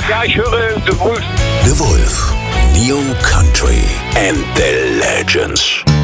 Ja, ich höre The Wolf. The Wolf. New Country and the Legends.